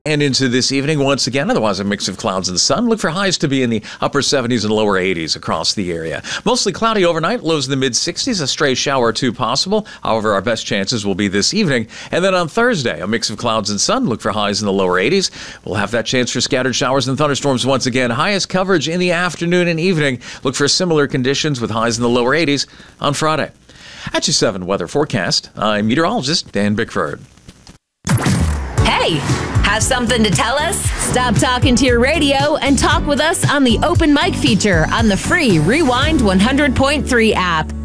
And into this evening, once again, otherwise a mix of clouds and sun. Look for highs to be in the upper 70s and lower 80s across the area. Mostly cloudy overnight, lows in the mid-60s, a stray shower or two possible. However, our best chances will be this evening. And then on Thursday, a mix of clouds and sun. Look for highs in the lower 80s. We'll have that chance for scattered showers and thunderstorms once again. Highest coverage in the afternoon and evening. Look for similar conditions with highs in the lower 80s on Friday. At your 7 weather forecast, I'm meteorologist Dan Bickford. Hey, have something to tell us? Stop talking to your radio and talk with us on the open mic feature on the free Rewind 100.3 app.